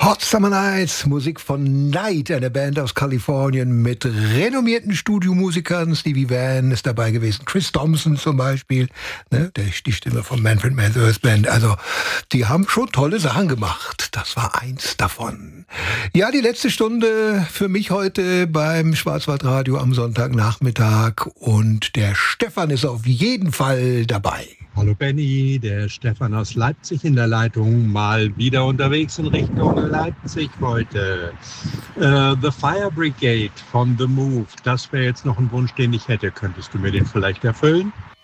Hot Summer Nights, Musik von Night, einer Band aus Kalifornien mit renommierten Studiomusikern. Stevie Van ist dabei gewesen, Chris Thompson zum Beispiel, ne, die Stimme von Manfred Mathers Band. Also die haben schon tolle Sachen gemacht. Das war eins davon. Ja, die letzte Stunde für mich heute beim Schwarzwaldradio am Sonntagnachmittag und der Stefan ist auf jeden Fall dabei. Hallo Benny, der Stefan aus Leipzig in der Leitung, mal wieder unterwegs in Richtung Leipzig heute. The Fire Brigade von The Move, das wäre jetzt noch ein Wunsch, den ich hätte. Könntest du mir den vielleicht erfüllen?